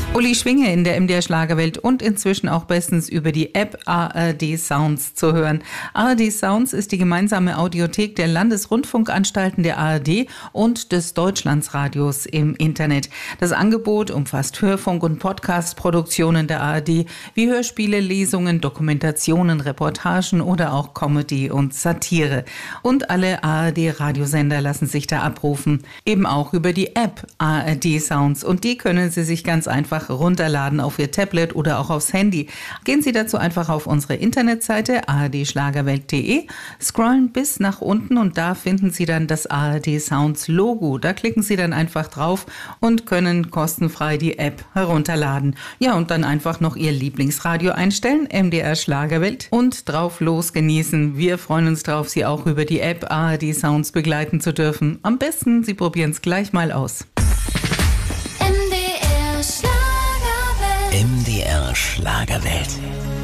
Uli Schwinge in der MDR Schlagerwelt und inzwischen auch bestens über die App ARD Sounds zu hören. ARD Sounds ist die gemeinsame Audiothek der Landesrundfunkanstalten der ARD und des Deutschlandsradios im Internet. Das Angebot umfasst Hörfunk- und Podcast-Produktionen der ARD wie Hörspiele, Lesungen, Dokumentationen, Reportagen oder auch Comedy und Satire. Und alle ARD-Radiosender lassen sich da abrufen. Eben auch über die App ARD Sounds. Und die können Sie sich ganz einfach runterladen auf Ihr Tablet oder auch aufs Handy. Gehen Sie dazu einfach auf unsere Internetseite ardschlagerwelt.de, scrollen bis nach unten und da finden Sie dann das ARD Sounds Logo. Da klicken Sie dann einfach drauf und können kostenfrei die App herunterladen. Ja, und dann einfach noch Ihr Lieblingsradio einstellen, MDR Schlagerwelt, und drauf los genießen. Wir freuen uns drauf, Sie auch über die App ARD Sounds begleiten zu dürfen. Am besten, Sie probieren es gleich mal aus. MDR Schlagerwelt.